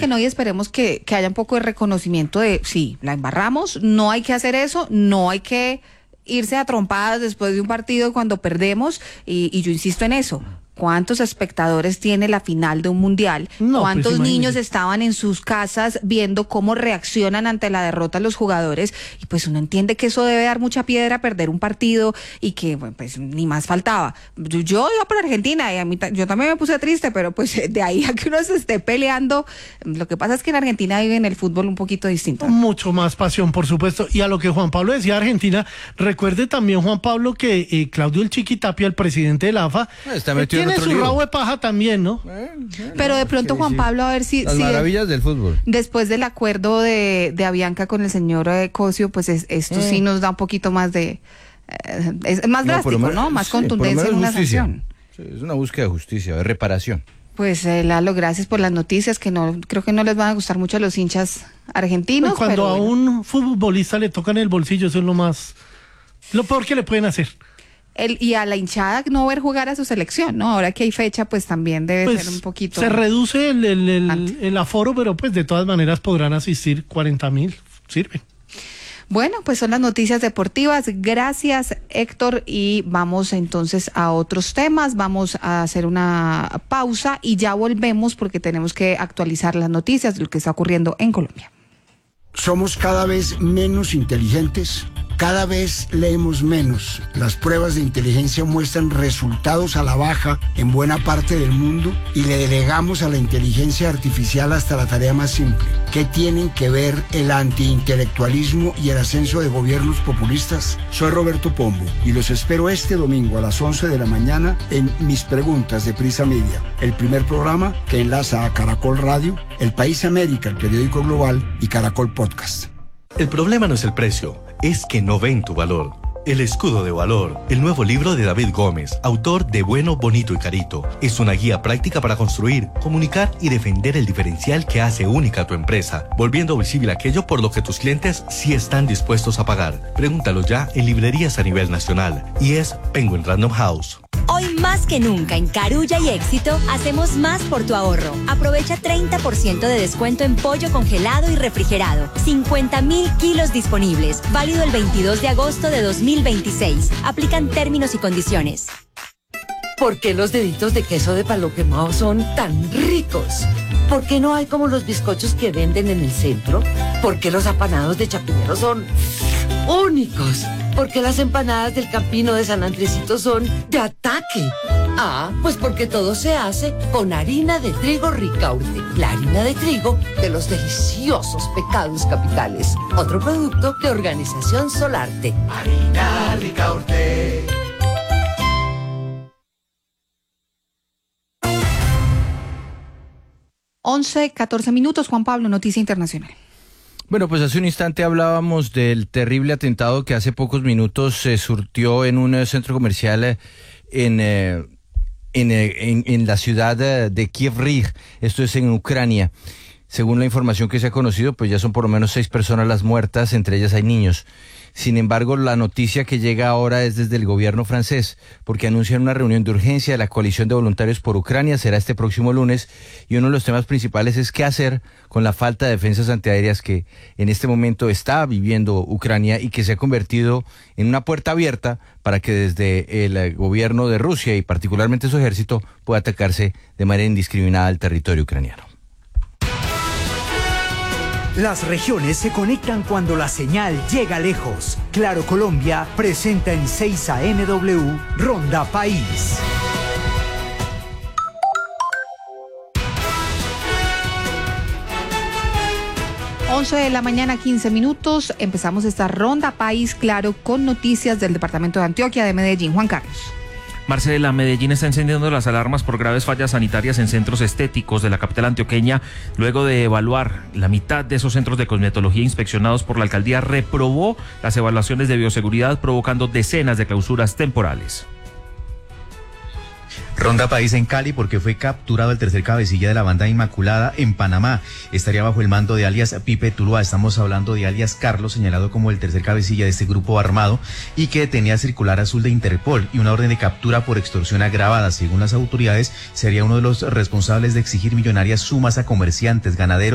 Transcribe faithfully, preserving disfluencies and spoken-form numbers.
que no y esperemos que, que haya un poco de reconocimiento de, sí, la embarramos, no hay que hacer eso, no hay que irse a trompadas después de un partido cuando perdemos, y, y yo insisto en eso. ¿Cuántos espectadores tiene la final de un mundial? No, ¿Cuántos pues niños estaban en sus casas viendo cómo reaccionan ante la derrota los jugadores? Y pues uno entiende que eso debe dar mucha piedra perder un partido y que, bueno, pues ni más faltaba. Yo, yo iba por Argentina y a mí, yo también me puse triste, pero pues de ahí a que uno se esté peleando, lo que pasa es que en Argentina viven el fútbol un poquito distinto. Mucho más pasión, por supuesto. Y a lo que Juan Pablo decía, Argentina, recuerde también, Juan Pablo, que eh, Claudio El Chiqui Tapia, el presidente de la A F A, está metido tiene en otro su lío. rabo de paja también, ¿no? Bueno, bueno, Pero de pronto, sí, Juan sí. Pablo, a ver si... Las si maravillas de, del fútbol. Después del acuerdo de, de Avianca con el señor eh, Cosio, pues es, esto Eh. sí nos da un poquito más de... Eh, es más No, drástico, por lo menos- ¿no? Más sí, por lo contundencia menos en una justicia. sanción. Sí, es una búsqueda de justicia, de reparación. Pues eh, Lalo, gracias por las noticias, que no creo que no les van a gustar mucho a los hinchas argentinos. Pues cuando pero a bueno. un futbolista le tocan el bolsillo, eso es lo más... lo peor que le pueden hacer. El, y a la hinchada no ver jugar a su selección, ¿no? Ahora que hay fecha, pues también debe Pues ser un poquito... se reduce el, el, el, Antes. el aforo, pero pues de todas maneras podrán asistir cuarenta mil. Sirve. Bueno, pues son las noticias deportivas. Gracias, Héctor. Y vamos entonces a otros temas. Vamos a hacer una pausa y ya volvemos porque tenemos que actualizar las noticias de lo que está ocurriendo en Colombia. Somos cada vez menos inteligentes, cada vez leemos menos. Las pruebas de inteligencia muestran resultados a la baja en buena parte del mundo y le delegamos a la inteligencia artificial hasta la tarea más simple. ¿Qué tienen que ver el antiintelectualismo y el ascenso de gobiernos populistas? Soy Roberto Pombo y los espero este domingo a las once de la mañana en Mis Preguntas de Prisa Media, el primer programa que enlaza a Caracol Radio, El País América, el periódico global, y Caracol Podcast. El problema no es el precio, es que no ven tu valor. El escudo de valor, el nuevo libro de David Gómez, autor de Bueno, Bonito y Carito, es una guía práctica para construir, comunicar y defender el diferencial que hace única a tu empresa, volviendo visible aquello por lo que tus clientes sí están dispuestos a pagar. Pregúntalo ya en librerías a nivel nacional y es Penguin Random House. Hoy más que nunca en Carulla y Éxito hacemos más por tu ahorro. Aprovecha treinta por ciento de descuento en pollo congelado y refrigerado. cincuenta mil kilos disponibles. Válido el veintidós de agosto de dos mil veintiséis. Aplican términos y condiciones. ¿Por qué los deditos de queso de palo quemado son tan ricos? ¿Por qué no hay como los bizcochos que venden en el centro? ¿Por qué los apanados de Chapinero son únicos? ¿Por qué las empanadas del Campino de San Andresito son de ataque? Ah, pues porque todo se hace con harina de trigo Ricaurte, la harina de trigo de los deliciosos pecados capitales. Otro producto de Organización Solarte. Harina Ricaurte. once, catorce minutos, Juan Pablo, noticia internacional. Bueno, pues hace un instante hablábamos del terrible atentado que hace pocos minutos se surtió en un eh, centro comercial eh, en, eh, en, eh, en, en la ciudad eh, de Kiev Rig, esto es en Ucrania. Según la información que se ha conocido, pues ya son por lo menos seis personas las muertas, entre ellas hay niños. Sin embargo, la noticia que llega ahora es desde el gobierno francés, porque anuncian una reunión de urgencia de la coalición de voluntarios por Ucrania, será este próximo lunes, y uno de los temas principales es qué hacer con la falta de defensas antiaéreas que en este momento está viviendo Ucrania y que se ha convertido en una puerta abierta para que desde el gobierno de Rusia y particularmente su ejército pueda atacarse de manera indiscriminada al territorio ucraniano. Las regiones se conectan cuando la señal llega lejos. Claro Colombia presenta en seis A M W Ronda País. once de la mañana, quince minutos. Empezamos esta Ronda País, claro, con noticias del departamento de Antioquia, de Medellín. Juan Carlos. Marcela, Medellín está encendiendo las alarmas por graves fallas sanitarias en centros estéticos de la capital antioqueña. Luego de evaluar la mitad de esos centros de cosmetología inspeccionados por la alcaldía, reprobó las evaluaciones de bioseguridad, provocando decenas de clausuras temporales. Ronda País en Cali porque fue capturado el tercer cabecilla de la banda Inmaculada en Panamá. Estaría bajo el mando de alias Pipe Tuluá. Estamos hablando de alias Carlos, señalado como el tercer cabecilla de este grupo armado y que tenía circular azul de Interpol y una orden de captura por extorsión agravada. Según las autoridades, sería uno de los responsables de exigir millonarias sumas a comerciantes, ganaderos